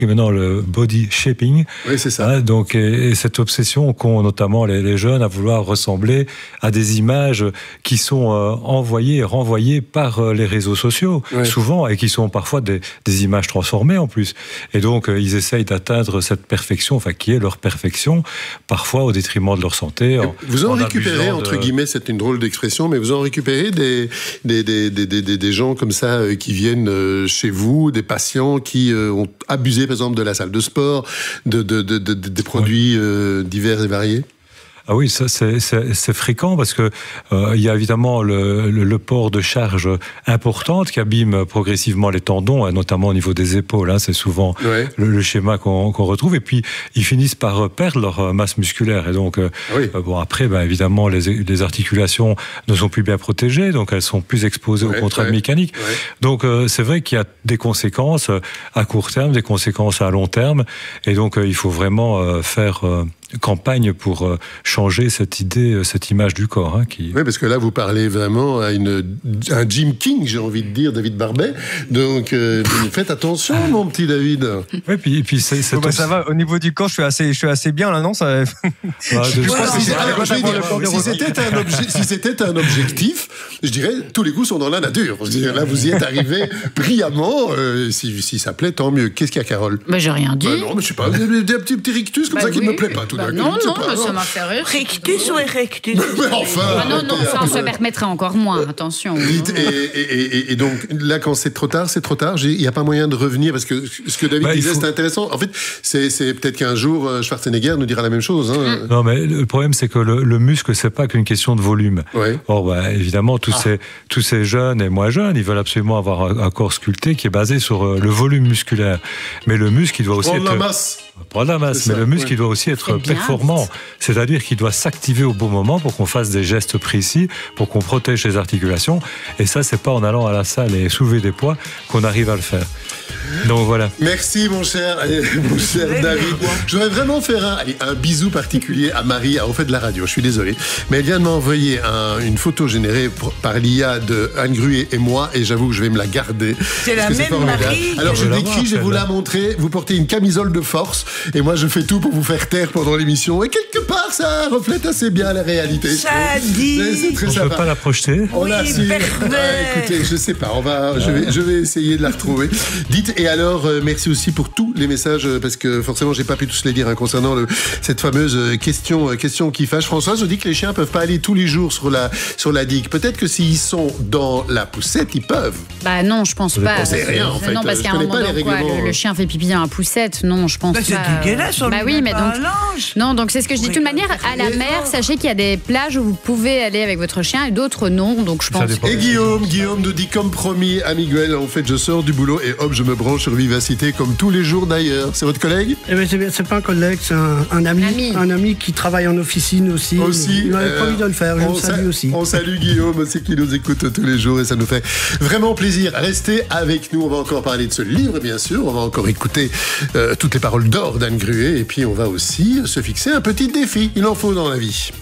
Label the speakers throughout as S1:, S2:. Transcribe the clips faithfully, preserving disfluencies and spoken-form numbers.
S1: maintenant le body shaping.
S2: Oui, c'est ça.
S1: Hein, donc, et, et cette obsession qu'ont notamment les, les jeunes à vouloir ressembler à des images qui sont euh, envoyées et renvoyées par euh, les réseaux sociaux, oui. souvent, et qui sont parfois des, des images transformées en plus. Et donc, euh, ils essayent d'atteindre cette perfection, enfin, qui est leur perfection, parfois au détriment de leur santé. En,
S2: vous en,
S1: en
S2: récupérez,
S1: de...
S2: entre guillemets, c'est une drôle d'expression, mais vous en récupérez des, des, des, des, des, des gens comme ça euh, qui viennent euh, chez vous, des patients qui euh, ont abusé, par exemple, de la salle de sport, de, de, de, de, de des produits euh, divers et variés?
S1: Ah oui, ça c'est, c'est, c'est fréquent parce que euh, il y a évidemment le, le, le port de charge importante qui abîme progressivement les tendons, hein, notamment au niveau des épaules. Hein, c'est souvent ouais. le, le schéma qu'on, qu'on retrouve. Et puis ils finissent par perdre leur masse musculaire. Et donc euh, oui. euh, bon après, ben, évidemment, les, les articulations ne sont plus bien protégées, donc elles sont plus exposées ouais, aux contraintes ouais. mécaniques. Ouais. Donc euh, c'est vrai qu'il y a des conséquences à court terme, des conséquences à long terme. Et donc euh, il faut vraiment euh, faire euh, campagne pour euh, changer cette idée, cette image du corps. Hein, qui...
S2: Oui, parce que là, vous parlez vraiment à une, un Jim King, j'ai envie de dire, David Barbet. Donc, euh, faites attention, mon petit David.
S1: Oui, puis, puis c'est, c'est
S3: oh, bah, ça va, au niveau du corps, je suis assez, je suis assez bien, là, non ça...
S2: ah, je ouais, si, c'est, alors, je dire, si, c'était un obje, si c'était un objectif, je dirais, tous les coups sont dans la nature. Je dirais, là, vous y êtes arrivé brillamment. Euh, si, si ça plaît, tant mieux. Qu'est-ce qu'il y a, Carole?
S4: Bah, j'ai rien dit.
S2: Bah, non, mais je sais pas, des, des, des petits, petits rictus comme bah, ça qui ne oui. me plaît pas, tout
S4: bah,
S2: d'un coup.
S4: Non, non,
S2: pas,
S4: mais
S2: non.
S4: ça m'a fait rire.
S5: Rictus ou erectus?
S2: Mais enfin
S4: ah, non, non, ça, on se permettrait encore moins, attention.
S2: Et, et, et, et donc, là, quand c'est trop tard, c'est trop tard. Il n'y a pas moyen de revenir, parce que ce que David bah, disait, faut... c'est intéressant. En fait, c'est, c'est peut-être qu'un jour, Schwarzenegger nous dira la même chose. Hein.
S1: Non, mais le problème, c'est que le, le muscle, c'est pas qu'une question de volume.
S2: Ouais.
S1: Or, bah, évidemment, tous, ah. ces, tous ces jeunes et moins jeunes, ils veulent absolument avoir un, un corps sculpté qui est basé sur euh, le volume musculaire. Mais le muscle, il doit aussi
S2: prendre
S1: être...
S2: la masse.
S1: Prendre la masse. Mais ça, le muscle, ouais. il doit aussi être performant. C'est-à-dire qu'il doit s'activer au bon moment pour qu'on fasse des gestes précis, pour qu'on protège les articulations. Et ça, c'est pas en allant à la salle et soulever des poids qu'on arrive à le faire. Donc voilà.
S2: Merci mon cher, mon cher David. Je voudrais vraiment faire un, allez, un bisou particulier à Marie, à Au fait de la radio. Je suis désolé, mais elle vient de m'envoyer un, une photo générée pour, par l'I A de Anne Gruet et moi, et j'avoue que je vais me la garder.
S5: C'est la même c'est Marie.
S2: Alors je décris, je vais vous la montrer. Vous portez une camisole de force, et moi je fais tout pour vous faire taire pendant l'émission. Et quelque part, ça reflète assez bien la réalité.
S5: Ça dit.
S2: C'est, c'est très
S1: on
S2: sympa.
S1: ne peut pas la projeter.
S2: On
S5: oui,
S2: a su. Ah, écoutez, je sais pas. On va, je vais, je vais essayer de la retrouver. Dites. Et alors, euh, merci aussi pour tous les messages, euh, parce que forcément, j'ai pas pu tous les lire hein, concernant le, cette fameuse euh, question, euh, question qui fâche. Françoise nous dit que les chiens peuvent pas aller tous les jours sur la, sur la digue. Peut-être que s'ils sont dans la poussette, ils peuvent.
S4: Bah non, je pense pas.
S2: C'est rien, en fait.
S4: Non, parce qu'à un moment donné, quoi, le, le chien fait pipi dans la poussette. Non, je pense
S5: bah,
S4: pas.
S5: C'est dégueulasse, on
S4: bah oui, mais donc. Non, donc c'est ce que je dis. De toute manière, à la mer, sachez qu'il y a des plages où vous pouvez aller avec votre chien et d'autres non. Donc je pense.
S2: Et Guillaume, Guillaume nous dit comme promis à Miguel, en fait, je sors du boulot et hop, je me branche sur Vivacité comme tous les jours d'ailleurs. C'est votre collègue?
S6: Eh ben, c'est, c'est pas un collègue, c'est un, un, ami, ami. Un ami qui travaille en officine aussi.
S2: Aussi.
S6: Il m'avait euh, promis de le faire, je le salue
S2: sa-
S6: aussi.
S2: On salue Guillaume aussi qui nous écoute tous les jours et ça nous fait vraiment plaisir. Restez avec nous, on va encore parler de ce livre bien sûr, on va encore écouter euh, toutes les paroles d'or d'Anne Gruet et puis on va aussi se fixer un petit défi. Il en faut dans la vie.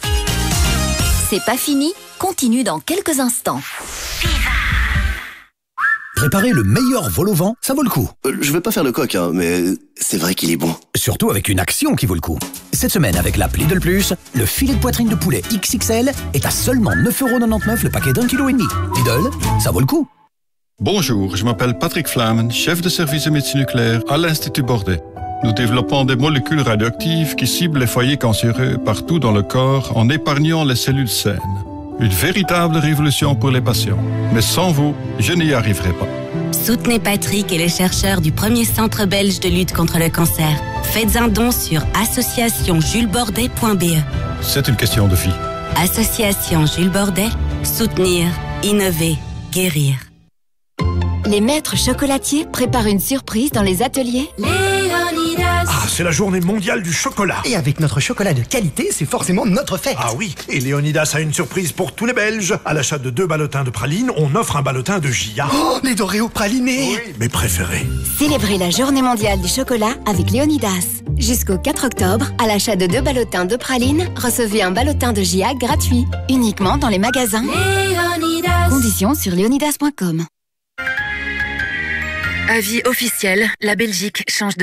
S7: C'est pas fini, continue dans quelques instants.
S8: Préparer le meilleur vol au vent, ça vaut le coup.
S9: Euh, je vais pas faire le coq, hein, mais c'est vrai qu'il est bon.
S8: Surtout avec une action qui vaut le coup. Cette semaine, avec l'app Lidl Plus, le filet de poitrine de poulet X X L est à seulement neuf euros quatre-vingt-dix-neuf le paquet d'un kilo et demi. Lidl, ça vaut le coup.
S10: Bonjour, je m'appelle Patrick Flamen, chef de service de médecine nucléaire à l'Institut Bordet. Nous développons des molécules radioactives qui ciblent les foyers cancéreux partout dans le corps en épargnant les cellules saines. Une véritable révolution pour les patients. Mais sans vous, je n'y arriverai pas.
S11: Soutenez Patrick et les chercheurs du premier centre belge de lutte contre le cancer. Faites un don sur association jules bordet point b e.
S10: C'est une question de vie.
S11: Association Jules Bordet, soutenir, innover, guérir.
S7: Les maîtres chocolatiers préparent une surprise dans les ateliers Léonidas.
S12: Ah, c'est la journée mondiale du chocolat.
S13: Et avec notre chocolat de qualité, c'est forcément notre fête.
S12: Ah oui, et Léonidas a une surprise pour tous les Belges. À l'achat de deux ballotins de pralines, on offre un ballotin de Gia.
S13: Oh, les Doréos pralinés.
S12: Oui, mes préférés.
S7: Célébrez la journée mondiale du chocolat avec Léonidas. Jusqu'au quatre octobre, à l'achat de deux ballotins de pralines, recevez un ballotin de Gia gratuit. Uniquement dans les magasins Léonidas. Conditions sur léonidas point com.
S14: Avis officiel, la Belgique change de